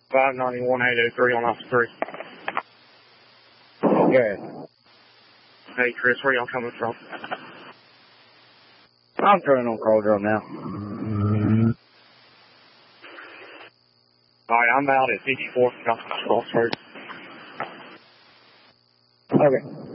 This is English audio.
591-803 on officer 3. Okay. Hey, Chris, where y'all coming from? I'm turning on call drill now. Alright, I'm out at 54th Crossroads. Okay.